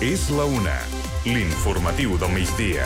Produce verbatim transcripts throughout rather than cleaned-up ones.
És la una, l'informatiu del migdia.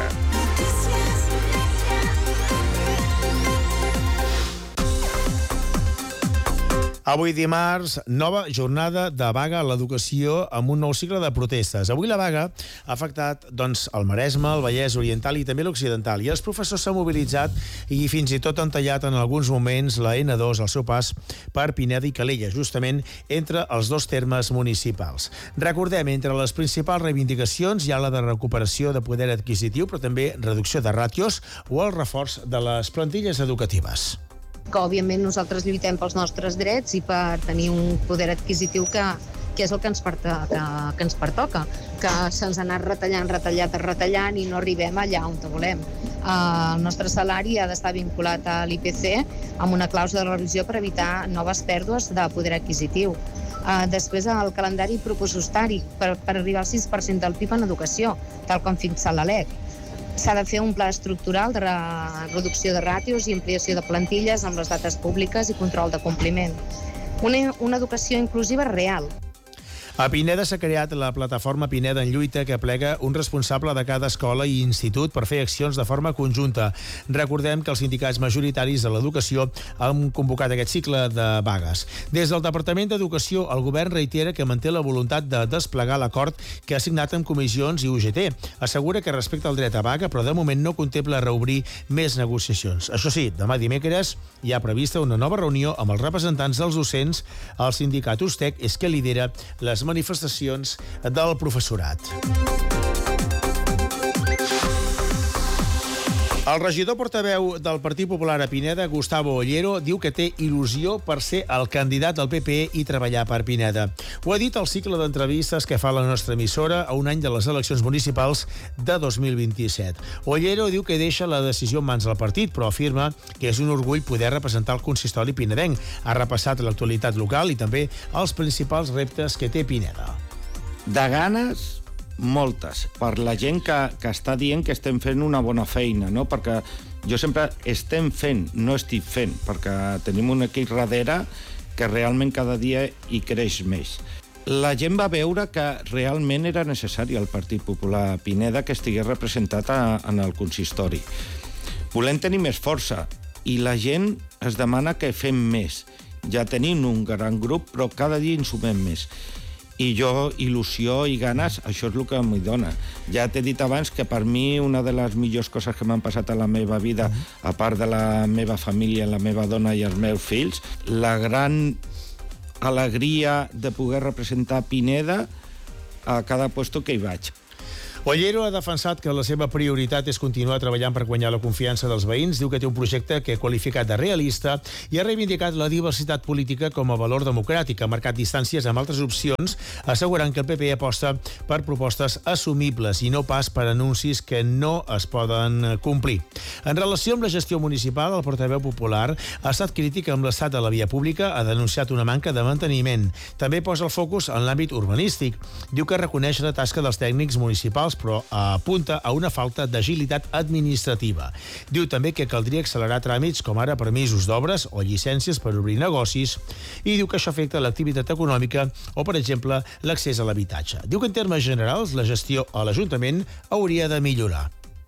Avui dimarts, nova jornada de vaga a l'educació amb un nou cicle de protestes. Avui la vaga ha afectat doncs, el Maresme, el Vallès Oriental i també l'Occidental. I els professors s'han mobilitzat i fins i tot han tallat en alguns moments la ena dos al seu pas per Pineda i Calella, justament entre els dos termes municipals. Recordem, entre les principals reivindicacions hi ha la de recuperació de poder adquisitiu, però també reducció de ràtios o el reforç de les plantilles educatives. Que, òbviament, nosaltres lluitem pels nostres drets i per tenir un poder adquisitiu que, que és el que ens, perta, que, que ens pertoca, que se'ns ha anat retallant, retallat, retallant i no arribem allà on volem. Uh, el nostre salari ha d'estar vinculat a l'I P C amb una clàusula de revisió per evitar noves pèrdues de poder adquisitiu. Uh, després, el calendari pressupostari per, per arribar al sis per cent del P I B en educació, tal com fixa la L E C. S'ha de fer un pla estructural de reducció de ràtios i ampliació de plantilles amb les dates públiques i control de compliment. Una, una educació inclusiva real. A Pineda s'ha creat la plataforma Pineda en Lluita, que aplega un responsable de cada escola i institut per fer accions de forma conjunta. Recordem que els sindicats majoritaris de l'educació han convocat aquest cicle de vagues. Des del Departament d'Educació, el govern reitera que manté la voluntat de desplegar l'acord que ha signat amb comissions i U G T. Assegura que respecta el dret a vaga, però de moment no contempla reobrir més negociacions. Això sí, demà dimecres hi ha prevista una nova reunió amb els representants dels docents. El sindicat Ustec és que lidera les manifestacions del professorat. El regidor portaveu del Partit Popular a Pineda, Gustavo Ollero, diu que té il·lusió per ser el candidat del P P E i treballar per Pineda. Ho ha dit al cicle d'entrevistes que fa la nostra emissora a un any de les eleccions municipals de dos mil vint-i-set. Ollero diu que deixa la decisió en mans del partit, però afirma que és un orgull poder representar el consistori pinedenc. Ha repassat l'actualitat local i també els principals reptes que té Pineda. De ganes, moltes, per la gent que, que està dient que estem fent una bona feina, no? Perquè jo sempre estem fent, no estic fent, perquè tenim un equip darrere que realment cada dia hi creix més. La gent va veure que realment era necessari el Partit Popular a Pineda que estigués representat a, en el consistori. Volem tenir més força i la gent es demana que fem més. Ja tenim un gran grup, però cada dia en sumem més. I jo, il·lusió i ganes, això és el que m'hi dona. Ja t'he dit abans que per mi una de les millors coses que m'han passat a la meva vida, a part de la meva família, la meva dona i els meus fills, la gran alegria de poder representar Pineda a cada puesto que hi vaig. Ollero ha defensat que la seva prioritat és continuar treballant per guanyar la confiança dels veïns. Diu que té un projecte que ha qualificat de realista i ha reivindicat la diversitat política com a valor democràtic. Ha marcat distàncies amb altres opcions, assegurant que el P P aposta per propostes assumibles i no pas per anuncis que no es poden complir. En relació amb la gestió municipal, el portaveu popular ha estat crític amb l'estat de la via pública, ha denunciat una manca de manteniment. També posa el focus en l'àmbit urbanístic. Diu que reconeix la tasca dels tècnics municipals, però apunta a una falta d'agilitat administrativa. Diu també que caldria accelerar tràmits com ara permisos d'obres o llicències per obrir negocis i diu que això afecta l'activitat econòmica o, per exemple, l'accés a l'habitatge. Diu que en termes generals la gestió a l'Ajuntament hauria de millorar.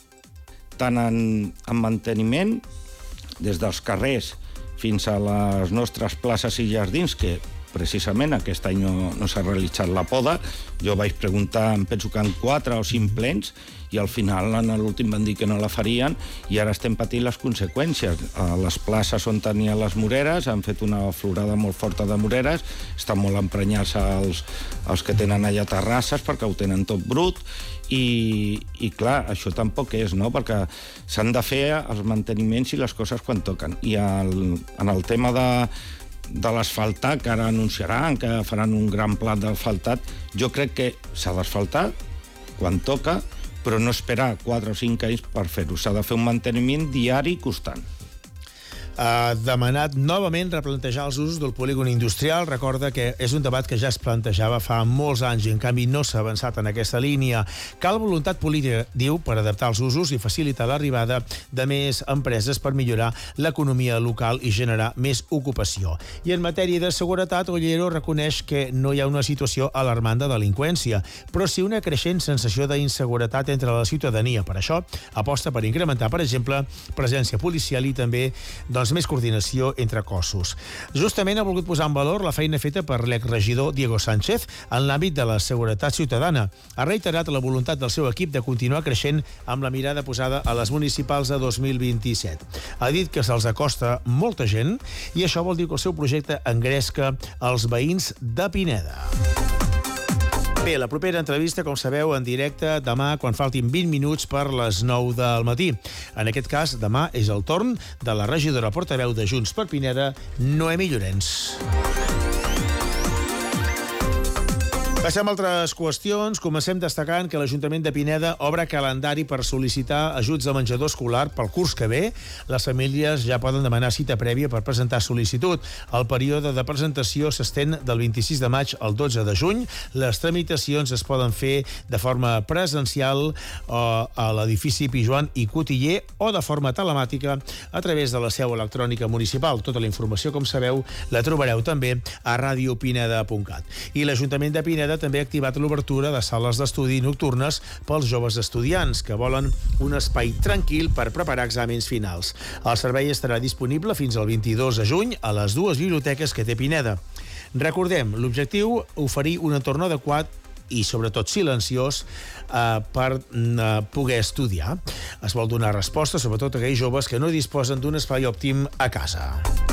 Tant en, en manteniment, des dels carrers fins a les nostres places i jardins, que precisament aquest any no, no s'ha realitzat la poda. Jo vaig preguntar, em penso que en quatre o cinc plens, i al final en l'últim van dir que no la farien i ara estem patint les conseqüències. A les places on tenien les moreres han fet una florada molt forta de moreres, estan molt emprenyats els, els que tenen allà terrasses perquè ho tenen tot brut i, i clar, això tampoc és, no? Perquè s'han de fer els manteniments i les coses quan toquen. I el, en el tema de de l'asfaltat, que ara anunciaran que faran un gran pla d'asfaltat, jo crec que s'ha d'asfaltar quan toca, però no esperar quatre o cinc anys per fer-ho. S'ha de fer un manteniment diari constant. ha demanat novament replantejar els usos del polígon industrial. Recorda que és un debat que ja es plantejava fa molts anys i, en canvi, no s'ha avançat en aquesta línia. Cal voluntat política, diu, per adaptar els usos i facilitar l'arribada de més empreses per millorar l'economia local i generar més ocupació. I en matèria de seguretat, Ollero reconeix que no hi ha una situació alarmant de delinqüència, però sí una creixent sensació d'inseguretat entre la ciutadania. Per això, aposta per incrementar, per exemple, presència policial i també doncs, més coordinació entre cossos. Justament ha volgut posar en valor la feina feta per l'exregidor Diego Sánchez en l'àmbit de la seguretat ciutadana. Ha reiterat la voluntat del seu equip de continuar creixent amb la mirada posada a les municipals de dos mil vint-i-set. Ha dit que se'ls acosta molta gent i això vol dir que el seu projecte engresca els veïns de Pineda. Bé, la propera entrevista, com sabeu, en directe demà, quan faltin vint minuts per les nou del matí. En aquest cas, demà és el torn de la regidora portaveu de Junts per Pineda, Noemí Llorens. Passem a altres qüestions. Comencem destacant que l'Ajuntament de Pineda obre calendari per sol·licitar ajuts de menjador escolar pel curs que ve. Les famílies ja poden demanar cita prèvia per presentar sol·licitud. El període de presentació s'estén del vint-i-sis de maig al dotze de juny. Les tramitacions es poden fer de forma presencial a l'edifici Pijoan i Cotiller o de forma telemàtica a través de la seu electrònica municipal. Tota la informació, com sabeu, la trobareu també a radio pineda punt cat. I l'Ajuntament de Pineda també ha activat l'obertura de sales d'estudi nocturnes pels joves estudiants que volen un espai tranquil per preparar exàmens finals. El servei estarà disponible fins al vint-i-dos de juny a les dues biblioteques que té Pineda. Recordem, l'objectiu, oferir un entorn adequat i sobretot silenciós eh, per eh, poder estudiar. Es vol donar resposta sobretot a aquells joves que no disposen d'un espai òptim a casa.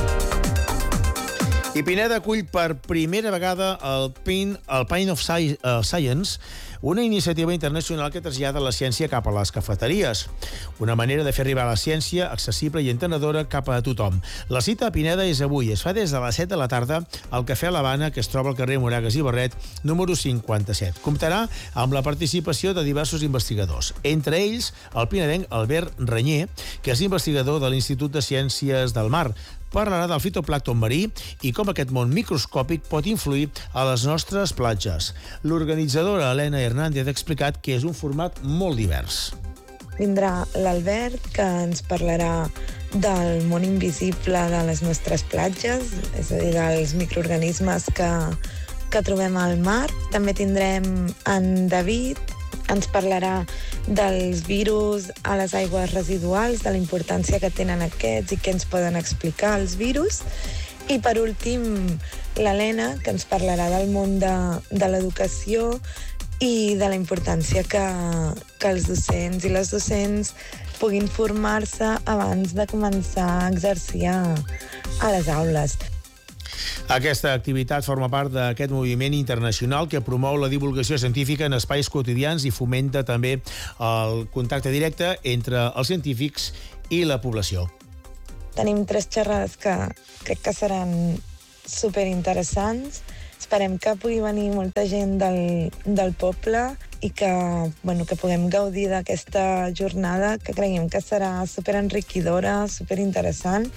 I Pineda acull per primera vegada el Pine, el Pine of Science, una iniciativa internacional que trasllada la ciència cap a les cafeteries. Una manera de fer arribar la ciència accessible i entenedora cap a tothom. La cita a Pineda és avui. Es fa des de les set de la tarda al Cafè l'Havana, que es troba al carrer Moragas i Barret, número cinquanta-set. Comptarà amb la participació de diversos investigadors. Entre ells, el pinedenc Albert Renyer, que és investigador de l'Institut de Ciències del Mar. Parlarà del fitoplàncton marí i com aquest món microscòpic pot influir a les nostres platges. L'organitzadora Helena Hernández ha explicat que és un format molt divers. Vindrà l'Albert, que ens parlarà del món invisible de les nostres platges, és a dir, dels microorganismes que, que trobem al mar. També tindrem en David, ens parlarà dels virus a les aigües residuals, de la importància que tenen aquests i què ens poden explicar els virus. I per últim, l'Helena, que ens parlarà del món de, de l'educació i de la importància que, que els docents i les docents puguin formar-se abans de començar a exercir a, a les aules. Aquesta activitat forma part d'aquest moviment internacional que promou la divulgació científica en espais quotidians i fomenta també el contacte directe entre els científics i la població. Tenim tres xerrades que crec que seran superinteressants. Esperem que pugui venir molta gent del, del poble i que, bueno, que puguem gaudir d'aquesta jornada, que creiem que serà superenriquidora, superinteressant.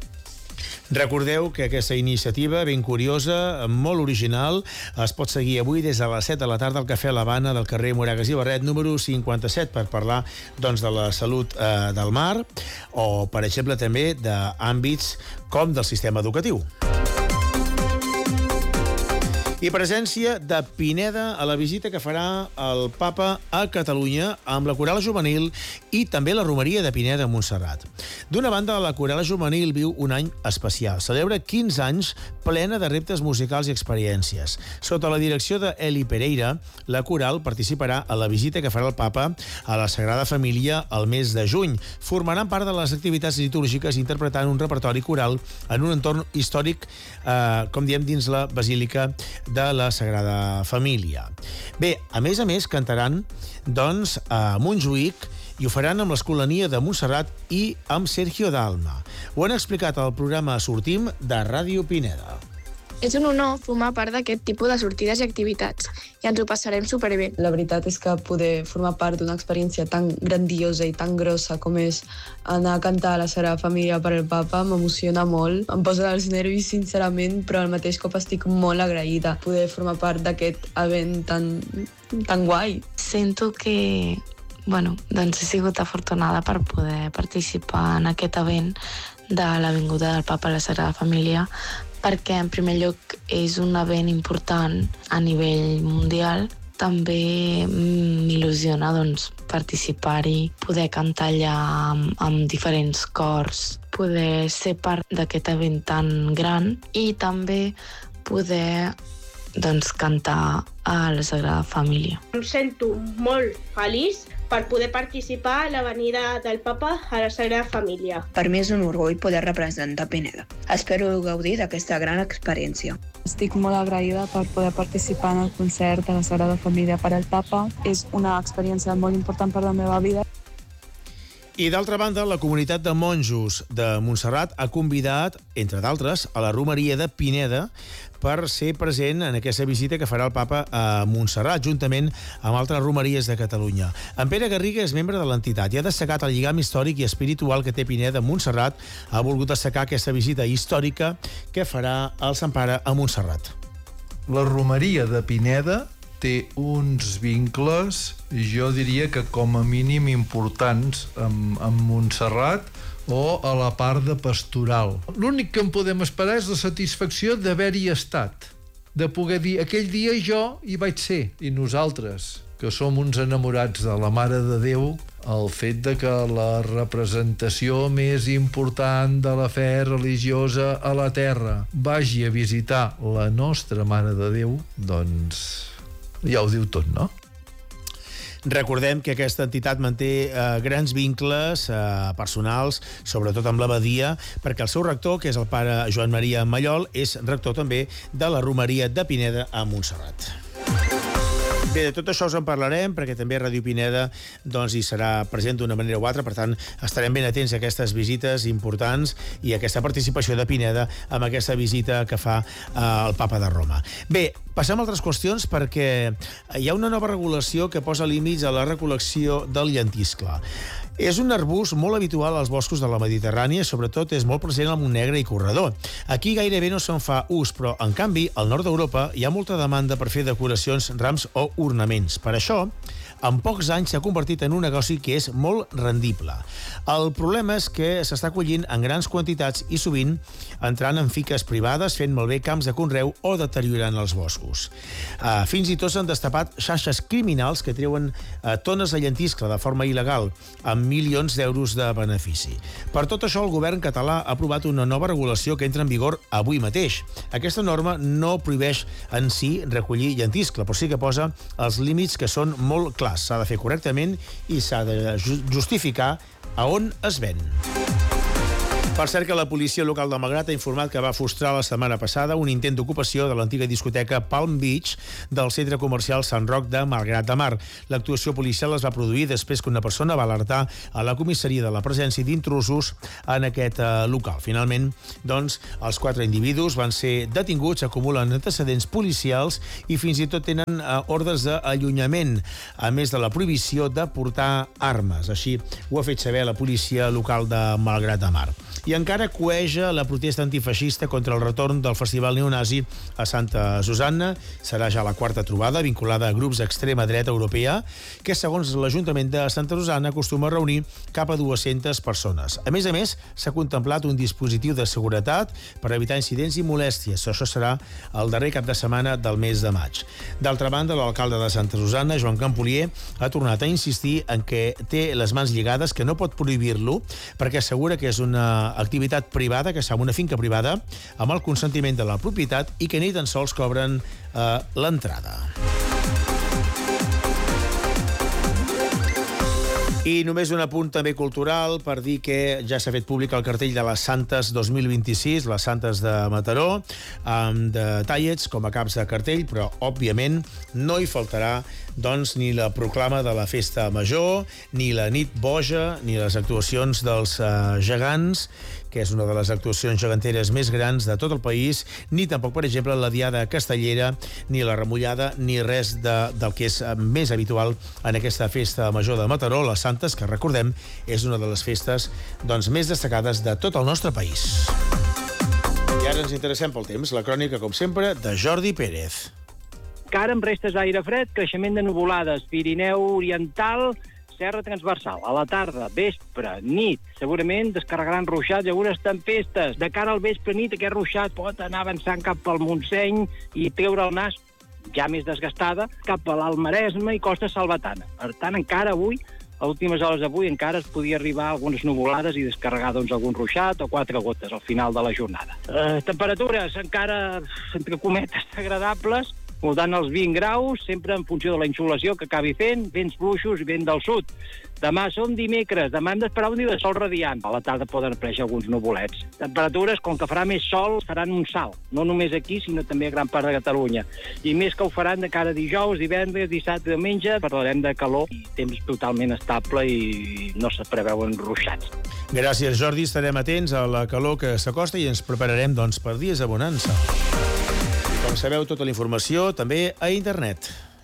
Recordeu que aquesta iniciativa, ben curiosa, molt original, es pot seguir avui des de les set de la tarda al Cafè l'Havana del carrer Moragas i Barret, número cinquanta-set, per parlar doncs, de la salut eh, del mar o, per exemple, també d'àmbits com del sistema educatiu. I presència de Pineda a la visita que farà el papa a Catalunya amb la Coral Juvenil i també la Romeria de Pineda a Montserrat. D'una banda, la Coral Juvenil viu un any especial. Celebra quinze anys plena de reptes musicals i experiències. Sota la direcció d'Eli Pereira, la Coral participarà a la visita que farà el papa a la Sagrada Família el mes de juny. Formaran part de les activitats litúrgiques interpretant un repertori coral en un entorn històric, eh, com diem, dins la Basílica de la Sagrada Família. Bé, a més a més, cantaran doncs, a Montjuïc i ho faran amb l'Escolania de Montserrat i amb Sergio Dalma. Ho han explicat al programa Sortim de Ràdio Pineda. És un honor formar part d'aquest tipus de sortides i activitats i ens ho passarem superbé. La veritat és que poder formar part d'una experiència tan grandiosa i tan grossa com és anar a cantar a la Sagrada Família per al Papa m'emociona molt. Em posa els nervis, sincerament, però al mateix cop estic molt agraïda poder formar part d'aquest event tan, tan guai. Sento que bueno, doncs he sigut afortunada per poder participar en aquest event de l'Avinguda del Papa a la Sagrada Família, perquè en primer lloc és un event important a nivell mundial. També m'il·lusiona doncs, participar-hi, poder cantar allà amb, amb diferents cors, poder ser part d'aquest event tan gran i també poder doncs, cantar a la Sagrada Família. Em sento molt feliç per poder participar a la venida del Papa a la Sagrada Família. Per mi és un orgull poder representar Pineda. Espero gaudir d'aquesta gran experiència. Estic molt agraïda per poder participar en el concert de la Sagrada Família per al Papa. És una experiència molt important per la meva vida. I d'altra banda, la comunitat de monjos de Montserrat ha convidat, entre d'altres, a la romeria de Pineda per ser present en aquesta visita que farà el Papa a Montserrat, juntament amb altres romeries de Catalunya. En Pere Garriga és membre de l'entitat i ha destacat el lligam històric i espiritual que té Pineda a Montserrat. Ha volgut destacar aquesta visita històrica que farà el Sant Pare a Montserrat. La romeria de Pineda té uns vincles, jo diria que com a mínim importants, amb, amb Montserrat o a la part de pastoral. L'únic que en podem esperar és la satisfacció d'haver-hi estat, de poder dir, aquell dia jo hi vaig ser, i nosaltres, que som uns enamorats de la Mare de Déu, el fet de que la representació més important de la fe religiosa a la Terra vagi a visitar la nostra Mare de Déu, doncs ja ho diu tot, no? Recordem que aquesta entitat manté eh, grans vincles eh, personals, sobretot amb l'abadia, perquè el seu rector, que és el pare Joan Maria Mallol, és rector també de la romeria de Pineda a Montserrat. Bé, de tot això us en parlarem, perquè també Ràdio Pineda doncs, hi serà present d'una manera o altra, per tant, estarem ben atents a aquestes visites importants i a aquesta participació de Pineda amb aquesta visita que fa eh, el Papa de Roma. Bé, passem a altres qüestions, perquè hi ha una nova regulació que posa límits a la recol·lecció del llentiscle. És un arbust molt habitual als boscos de la Mediterrània i, sobretot, és molt present al Montnegre i Corredor. Aquí gairebé no se'n fa ús, però, en canvi, al nord d'Europa hi ha molta demanda per fer decoracions, rams o ornaments. Per això, en pocs anys s'ha convertit en un negoci que és molt rendible. El problema és que s'està collint en grans quantitats i sovint entrant en fiques privades, fent malbé camps de conreu o deteriorant els boscos. Uh, fins i tot s'han destapat xarxes criminals que treuen uh, tones de llentiscle de forma il·legal, amb milions d'euros de benefici. Per tot això, el govern català ha aprovat una nova regulació que entra en vigor avui mateix. Aquesta norma no prohibeix en si recollir llentiscle, però sí que posa els límits que són molt clars. S'ha de fer correctament i s'ha de justificar a on es ven. Per cert que la policia local de Malgrat ha informat que va frustrar la setmana passada un intent d'ocupació de l'antiga discoteca Palm Beach del centre comercial Sant Roc de Malgrat de Mar. L'actuació policial es va produir després que una persona va alertar a la comissaria de la presència d'intrusos en aquest uh, local. Finalment, doncs, els quatre individus van ser detinguts, acumulen antecedents policials i fins i tot tenen uh, ordres d'allunyament, a més de la prohibició de portar armes. Així ho ha fet saber la policia local de Malgrat de Mar. I encara coeja la protesta antifeixista contra el retorn del festival neonazi a Santa Susanna. Serà ja la quarta trobada vinculada a grups d'extrema dreta europea, que, segons l'Ajuntament de Santa Susanna, acostuma a reunir cap a dues-centes persones. A més a més, s'ha contemplat un dispositiu de seguretat per evitar incidents i molèsties. Això serà el darrer cap de setmana del mes de maig. D'altra banda, l'alcalde de Santa Susanna, Joan Campolier, ha tornat a insistir en que té les mans lligades, que no pot prohibir-lo, perquè assegura que és una activitat privada, que està en una finca privada, amb el consentiment de la propietat i que ni tan sols cobren eh, l'entrada. I només un apunt també cultural per dir que ja s'ha fet públic el cartell de les Santes dos mil vint-i-sis, les Santes de Mataró, amb detallets com a caps de cartell, però, òbviament, no hi faltarà doncs, ni la proclama de la festa major, ni la nit boja, ni les actuacions dels uh, gegants, que és una de les actuacions geganteres més grans de tot el país, ni tampoc, per exemple, la Diada Castellera, ni la Remullada, ni res de, del que és més habitual en aquesta festa major de Mataró, les Santes, que recordem és una de les festes doncs, més destacades de tot el nostre país. I ara ens interessem pel temps, la crònica, com sempre, de Jordi Pérez. Encara amb restes d'aire fred, creixement de nuvolades, Pirineu Oriental, Serra Transversal. A la tarda, vespre, nit, segurament descarregaran ruixats i algunes tempestes. De cara al vespre nit, aquest ruixat pot anar avançant cap al Montseny i treure el nas, ja més desgastada, cap a l'Alt Maresme i Costa Salvatana. Per tant, encara avui, a últimes hores d'avui, encara es podia arribar a algunes nuvolades i descarregar doncs, algun ruixat o quatre gotes al final de la jornada. Eh, temperatures encara, entre cometes, agradables, voltant els vint graus, sempre en funció de la insolació que acabi fent, vents fluixos i vent del sud. Demà som dimecres, demà hem d'esperar un dia de sol radiant. A la tarda poden aparèixer alguns nuvolets. Temperatures, com que farà més sol, faran un salt. No només aquí, sinó també a gran part de Catalunya. I més que ho faran de cara a dijous, divendres, dissabte, diumenge, parlarem de calor i temps totalment estable i no se preveuen ruixats. Gràcies, Jordi. Estarem atents a la calor que s'acosta i ens prepararem doncs, per dies de bonança. Com sabeu, tota la informació també a internet.